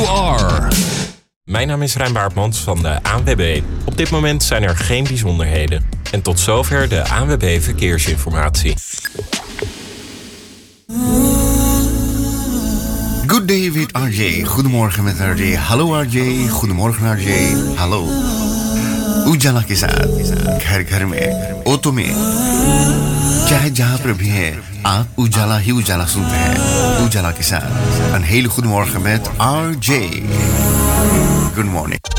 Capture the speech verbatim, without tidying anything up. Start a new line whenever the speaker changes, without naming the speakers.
you are. Mijn naam is Rijn Baartmans van de A N W B. Op dit moment zijn er geen bijzonderheden. En tot zover de A N W B Verkeersinformatie.
Good day with R J. Goedemorgen met R J. Hallo R J. Goedemorgen R J. Hallo. उजाला के साथ घर घर में ऑटो में चाहे जहां पर भी है आप उजाला ही उजाला सुनते हैं उजाला के साथ een hele goede morgen met R J. Good morning.